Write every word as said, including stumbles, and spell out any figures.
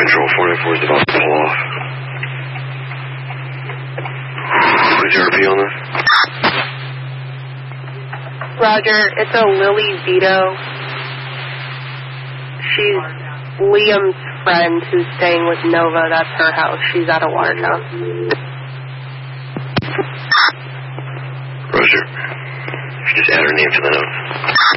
Control four nine four is about to pull off. Who's your R P on this? Roger, it's a Lily Vito. She's Liam's friend who's staying with Nova. That's her house. She's at a water tower. Roger. If you just add her name to the note.